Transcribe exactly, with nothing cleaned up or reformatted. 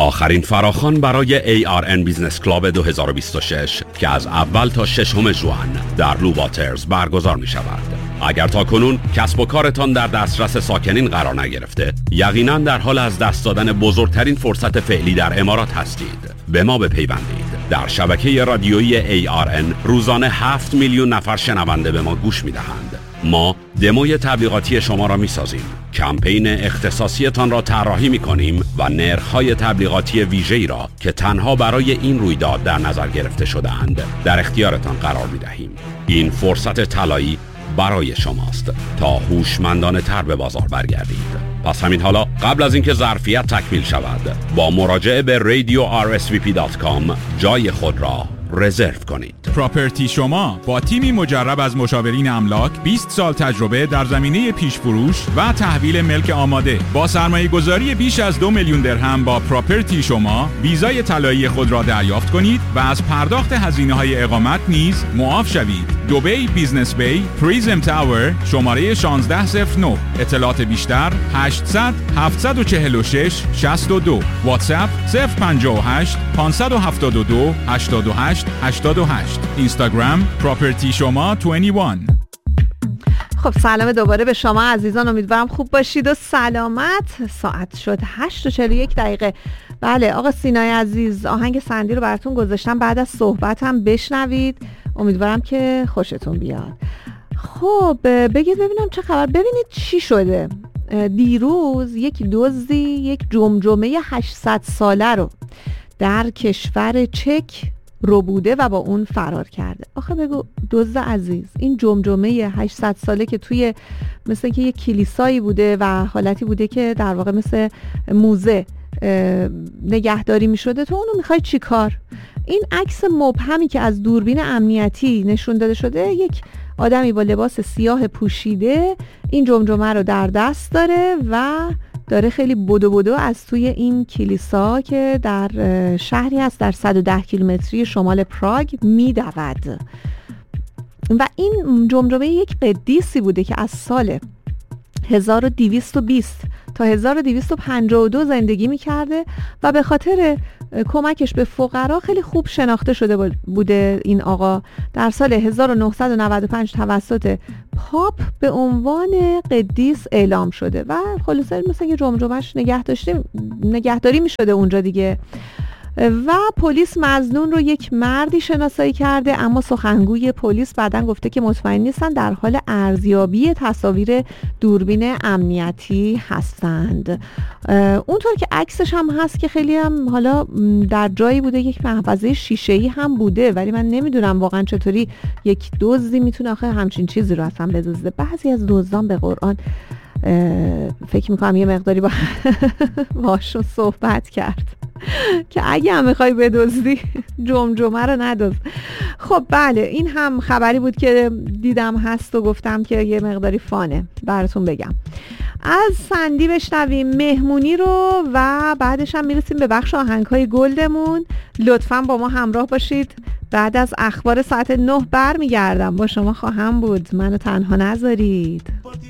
آخرین فراخوان برای ای آر ان بیزنس کلاب دو هزار و بیست و شش که از اول تا ششم ژوئن در لوواترز برگزار می شود. اگر تا کنون کسب و کارتان در دسترس ساکنین قرار نگرفته، یقینا در حال از دست دادن بزرگترین فرصت فعلی در امارات هستید. به ما بپیوندید. در شبکه رادیویی ای آر ان روزانه هفت میلیون نفر شنونده به ما گوش می دهند. ما دموی تبلیغاتی شما را می سازیم، کمپین اختصاصیتان را طراحی می کنیم و نرخ‌های تبلیغاتی ویژه‌ای را که تنها برای این رویداد در نظر گرفته شده‌اند در اختیارتان قرار می دهیم. این فرصت طلایی برای شماست تا هوشمندانه تر به بازار برگردید. پس همین حالا قبل از اینکه ظرفیت تکمیل شود با مراجعه به رادیو آر اس وی پی دات کام جای خود را رزرو کنید. پراپرتی شما با تیمی مجرب از مشاورین املاک، بیست سال تجربه در زمینه پیش فروش و تحویل ملک آماده، با سرمایه گذاری بیش از دو میلیون درهم با پراپرتی شما ویزای طلایی خود را دریافت کنید و از پرداخت هزینه های اقامت نیز معاف شوید. دبی بیزنس بی، پریزم تاور، شماره شانزده صفر نه. اطلاعات بیشتر هشتصد هفتصد و چهل و شش شصت و دو. واتساپ صفر پنجاه و هشت پانصد و هفتاد و دو هشتاد و هشت هشتاد و هشت. اینستاگرام پراپرتی شما بیست و یک. خب سلام دوباره به شما عزیزان، امیدوارم خوب باشید و سلامت. ساعت شد هشت و چهل و یک دقیقه. بله آقا سینای عزیز، آهنگ سندی رو براتون گذاشتم، بعد از صحبتم بشنوید، امیدوارم که خوشتون بیاد. خب بگید ببینم چه خبر، ببینید چی شده. دیروز یک دزدی یک جمجمه هشتصد ساله رو در کشور چک رو بوده و با اون فرار کرده. آخه بگو دزد عزیز، این جمجمه هشتصد ساله که توی مثل که یک کلیسایی بوده و حالتی بوده که در واقع مثل موزه نگهداری می شده، تو اونو میخوای چی کار؟ این عکس مبهمی که از دوربین امنیتی نشون داده شده، یک آدمی با لباس سیاه پوشیده این جمجمه رو در دست داره و داره خیلی بدو بدو از توی این کلیسا که در شهری هست در صد و ده کیلومتری شمال پراگ میدود. و این جمجمه یک قدیسی بوده که از سال هزار و دویست و بیست تا هزار و دویست و پنجاه و دو زندگی میکرده و به خاطر کمکش به فقرا خیلی خوب شناخته شده بوده. این آقا در سال هزار و نهصد و نود و پنج توسط پاپ به عنوان قدیس اعلام شده و خلاصه مثلا که جمجمه‌اش نگه داشته نگهداری میشده اونجا دیگه. و پلیس مظنون رو یک مردی شناسایی کرده، اما سخنگوی پلیس بعداً گفته که مطمئن نیستن، در حال ارزیابی تصاویر دوربین امنیتی هستند. اونطور که عکسش هم هست که خیلی هم حالا در جایی بوده، یک محفظه شیشه‌ای هم بوده، ولی من نمیدونم واقعا چطوری یک دزدی میتونه آخه همچین چیزی رو اصلا بدزده. بعضی از دزدان به قرآن فکر میکنم یه مقداری با باشون صحبت کرد که اگه هم میخوای بدزدی جمجمه رو ندزد. خب بله، این هم خبری بود که دیدم هست و گفتم که یه مقداری فانه براتون بگم. از سندی بشنویم مهمونی رو و بعدش هم میرسیم به بخش آهنگ‌های گلدمون. لطفاً با ما همراه باشید. بعد از اخبار ساعت نه برمیگردم، با شما خواهم بود، منو تنها نذارید.